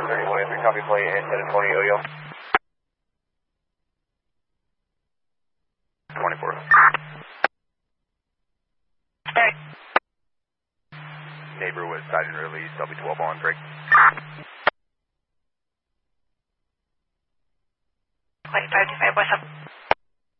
3023, copy plate, and 1020 OYO. 24. Hey. Neighbor was sighted and released, LB12 on break. Wait, 525, what's up?